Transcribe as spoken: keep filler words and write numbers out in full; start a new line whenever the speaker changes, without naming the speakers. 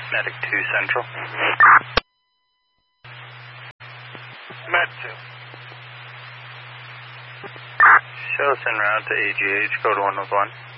Medic two Central.
Med two.
Show us en route to A G H, code one one one.